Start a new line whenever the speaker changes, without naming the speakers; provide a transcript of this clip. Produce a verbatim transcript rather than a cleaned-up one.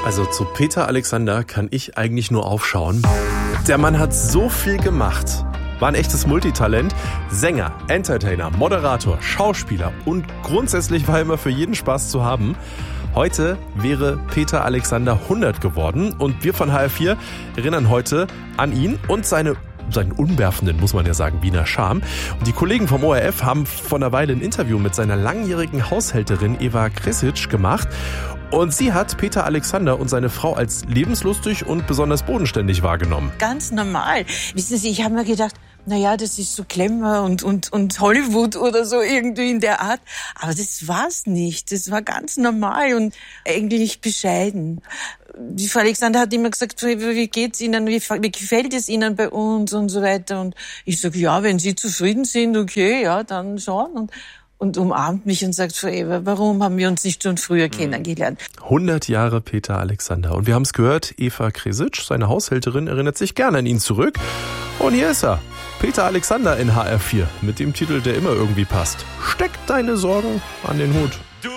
Also zu Peter Alexander kann ich eigentlich nur aufschauen. Der Mann hat so viel gemacht. War ein echtes Multitalent. Sänger, Entertainer, Moderator, Schauspieler und grundsätzlich war er immer für jeden Spaß zu haben. Heute wäre Peter Alexander hundert geworden und wir von H R vier erinnern heute an ihn und seine seinen unwerfenden, muss man ja sagen, Wiener Charme. Und die Kollegen vom O R F haben vor einer Weile ein Interview mit seiner langjährigen Haushälterin Eva Kresic gemacht. Und sie hat Peter Alexander und seine Frau als lebenslustig und besonders bodenständig wahrgenommen.
Ganz normal. Wissen Sie, ich habe mir gedacht, naja, das ist so Glamour und, und, und Hollywood oder so irgendwie in der Art. Aber das war's nicht. Das war ganz normal und eigentlich bescheiden. Die Frau Alexander hat immer gesagt, wie geht's Ihnen, wie, wie gefällt es Ihnen bei uns und so weiter. Und ich sage, ja, wenn Sie zufrieden sind, okay, ja, dann schon. Und Und umarmt mich und sagt, Frau Eva, warum haben wir uns nicht schon früher kennengelernt?
hundert Jahre Peter Alexander. Und wir haben es gehört, Eva Kresic, seine Haushälterin, erinnert sich gerne an ihn zurück. Und hier ist er, Peter Alexander in H R vier, mit dem Titel, der immer irgendwie passt. Steck deine Sorgen an den Hut.
Du